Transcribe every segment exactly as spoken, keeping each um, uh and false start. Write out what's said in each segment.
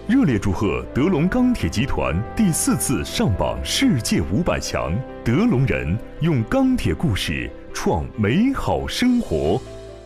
热烈祝贺德龙钢铁集团第四次上榜世界五百强，德龙人用钢铁故事创美好生活。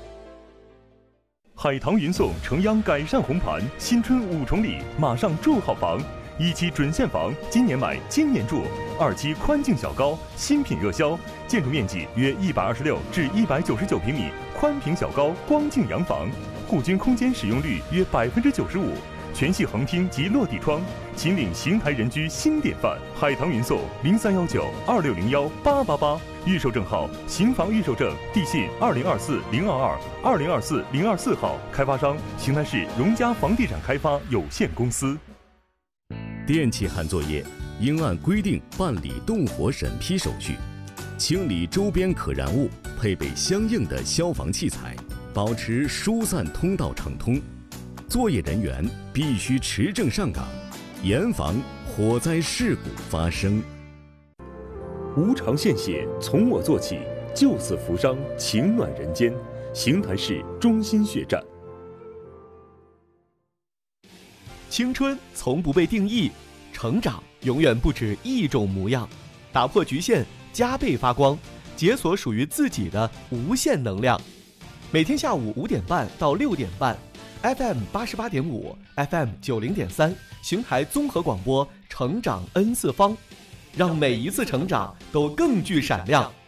海棠云颂城央改善红盘，新春五重礼，马上住好房。一期准现房，今年买今年住；二期宽净小高，新品热销，建筑面积约一百二十六至一百九十九平米，宽平小高光净洋房，户均空间使用率约百分之九十五。全系横厅及落地窗，秦岭邢台人居新典范。海棠云颂零三幺九二六零幺八八八，预售证号邢房预售证，地信二零二四零二二二零二四零二四号，开发商邢台市荣嘉房地产开发有限公司。 电气焊作业应按规定办理动火审批手续，清理周边可燃物，配备相应的消防器材，保持疏散通道畅通。作业人员必须持证上岗，严防火灾事故发生。 无偿献血，从我做起，救死扶伤，情暖人间。邢台市中心血站。 青春从不被定义，成长永远不止一种模样。打破局限，加倍发光，解锁属于自己的无限能量。每天下午五点半到六点半。F M 八十八点五 ，F M 九零点三，邢台综合广播，成长 N 次方，让每一次成长都更具闪亮。